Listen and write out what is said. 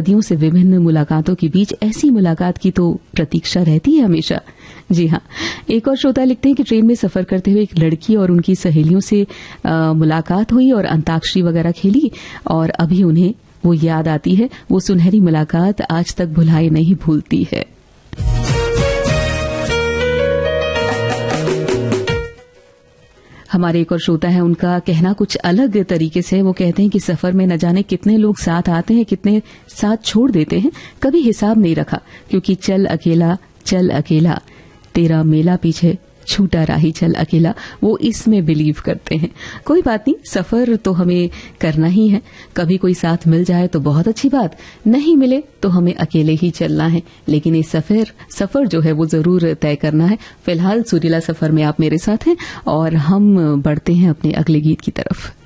सदियों से विभिन्न मुलाकातों के बीच ऐसी मुलाकात की तो प्रतीक्षा रहती है हमेशा। जी हाँ, एक और श्रोता लिखते हैं कि ट्रेन में सफर करते हुए एक लड़की और उनकी सहेलियों से मुलाकात हुई और अंताक्षरी वगैरह खेली और अभी उन्हें वो याद आती है। वो सुनहरी मुलाकात आज तक भुलाई नहीं भूलती है। हमारे एक और श्रोता है, उनका कहना कुछ अलग तरीके से है। वो कहते हैं कि सफर में न जाने कितने लोग साथ आते हैं, कितने साथ छोड़ देते हैं, कभी हिसाब नहीं रखा, क्योंकि चल अकेला तेरा मेला पीछे छूटा राही चल अकेला, वो इसमें बिलीव करते हैं। कोई बात नहीं, सफर तो हमें करना ही है। कभी कोई साथ मिल जाए तो बहुत अच्छी बात, नहीं मिले तो हमें अकेले ही चलना है, लेकिन ये सफर जो है वो जरूर तय करना है। फिलहाल सुरीला सफर में आप मेरे साथ हैं और हम बढ़ते हैं अपने अगले गीत की तरफ।